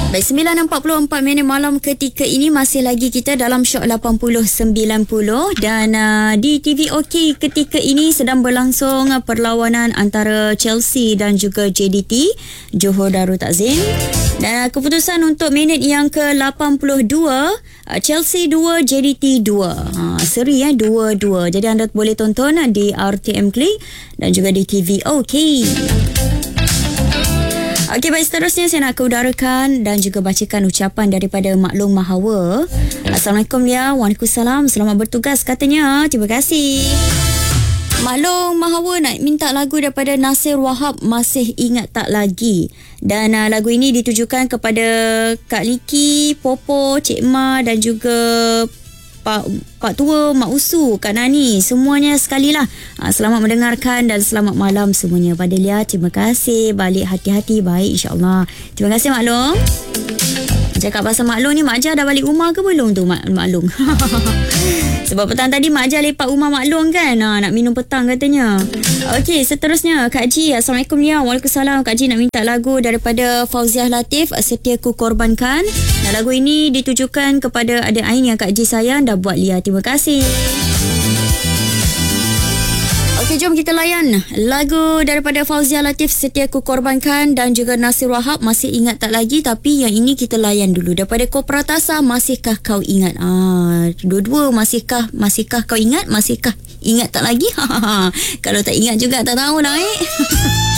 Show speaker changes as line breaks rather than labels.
Baik, 9.44 minit malam ketika ini masih lagi kita dalam Shock 80-90 dan di TV OK ketika ini sedang berlangsung perlawanan antara Chelsea dan juga JDT, Johor Darul Takzim. Dan keputusan untuk minit yang ke-82, Chelsea 2, JDT 2. Seri 2-2. Jadi anda boleh tonton di RTM Klik dan juga di TV OK. Okey, baik, seterusnya saya nak keudarakan dan juga bacakan ucapan daripada Maklong Mahawa. Assalamualaikum ya. Waalaikumsalam. Selamat bertugas katanya. Terima kasih. Maklong Mahawa nak minta lagu daripada Nasir Wahab, Masih Ingat Tak Lagi. Dan lagu ini ditujukan kepada Kak Liki, Popo, Cik Ma dan juga Pak Tua, Mak Usu, Kak Nani, semuanya sekalilah. Selamat mendengarkan dan selamat malam semuanya. Lia, terima kasih. Balik hati-hati, baik insyaAllah. Terima kasih Maklong. Cakap pasal Maklong ni, Mak Jah dah balik rumah ke belum tu Maklong? Sebab petang tadi Mak Jah lepak rumah Maklong kan, nak minum petang katanya. Okey, seterusnya Kak Ji. Assalamualaikum ya. Waalaikumsalam. Kak Ji nak minta lagu daripada Fauziah Latif, Setia Ku Korbankan. Dan lagu ini ditujukan kepada adik Ain yang Kak Ji sayang dah buat Lia. Terima kasih. Okey, jom kita layan lagu daripada Fauziah Latif, Setia Ku Korbankan dan juga Nasir Wahab, Masih Ingat Tak Lagi. Tapi yang ini kita layan dulu daripada Kopratasa, Masihkah Kau Ingat. Dua-dua, masihkah kau ingat, masihkah ingat tak lagi. Kalau tak ingat juga tak tahu dah